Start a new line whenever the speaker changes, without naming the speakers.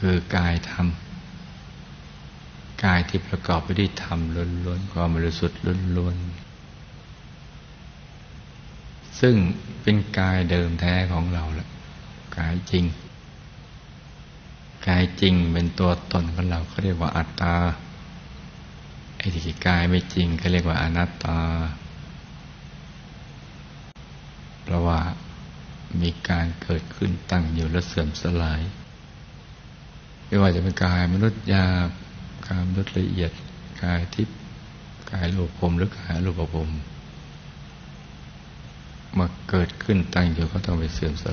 คือกายธรรมกายที่ประกอบไปด้วยธรรมล้วนๆความบริสุทธิ์ล้วนๆซึ่งเป็นกายเดิมแท้ของเราแหละกายจริงกายจริงเป็นตัวตนของเราเขาเรียกว่าอัตตาไอ้ที่กายไม่จริงเขาเรียกว่าอนัตตาเพราะว่ามีการเกิดขึ้นตั้งอยู่และเสื่อมสลายไม่ว่าจะเป็นกายมนุษย์หยาบกายมนุษย์ละเอียดกายทิพย์กายรูปภพหรือกายอรูปภพมาเกิดขึ้นตั้งอยู่ก็ต้องไปเสื่อมส